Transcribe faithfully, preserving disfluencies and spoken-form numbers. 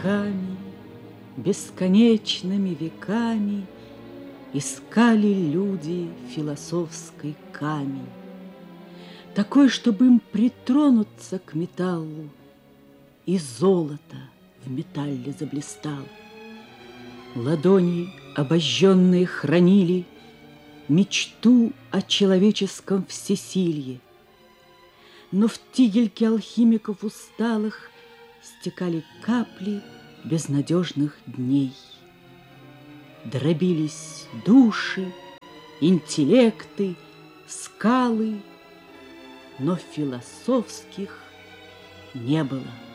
веками, бесконечными веками искали люди философский камень, такой, чтобы им притронуться к металлу, и золото в металле заблистало. Ладони обожженные хранили мечту о человеческом всесилье, но в тигельке алхимиков усталых стекали капли безнадежных дней. Дробились души, интеллекты, скалы, но философских не было.